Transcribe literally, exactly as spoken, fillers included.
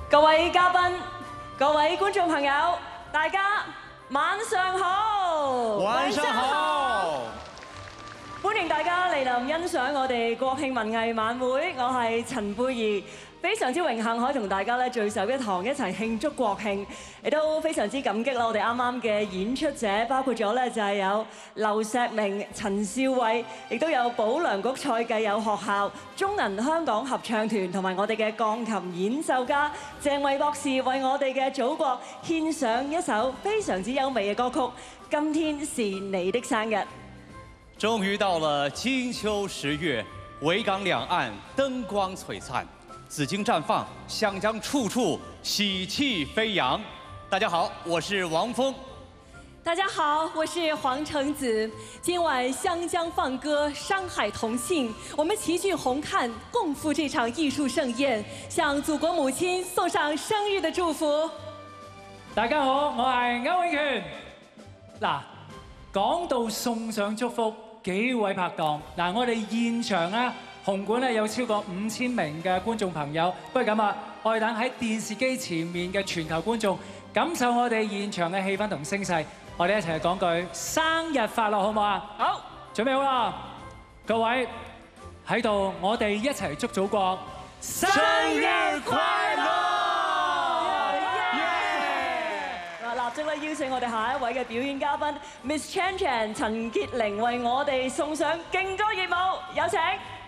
各位嘉賓、各位觀眾朋友，大家晚上好！ 晚上好！ 歡迎大家嚟臨欣賞我哋國慶文藝晚會，我係陳貝兒，非常之榮幸可以同大家咧聚首一堂，一齊慶祝國慶，亦都非常之感激啦！我哋啱啱嘅演出者，包括咗咧就係有劉錫明、陳少偉，亦都有保良局賽計友學校、中銀香港合唱團同埋我哋嘅鋼琴演奏家鄭慧博士，為我哋嘅祖國獻上一首非常之優美嘅歌曲《今天是你的生日》。 終於到了金秋十月，維港兩岸燈光璀璨，紫荊綻放，湘江處處喜氣飛揚。大家好，我是王峰。 大家好，我是黃橙子。今晚湘江放歌，山海同慶，我們齊聚紅磡，共赴這場藝術盛宴，向祖國母親送上生日的祝福。 大家好，我係歐永權。嗱，講到送上祝福，幾位拍檔，嗱，我哋現場咧，紅館咧有超過五千名嘅觀眾朋友，不如咁啊，我哋等喺電視機前面嘅全球觀眾感受我哋現場嘅氣氛同聲勢，我哋一齊講句生日快樂，好唔好啊？好，準備好啦，各位喺度，我哋一齊祝祖國生日快樂！ 立即咧邀請我哋下一位嘅表演嘉賓 Miss Chan Chan 陳潔靈為我哋送上勁歌熱舞，有請。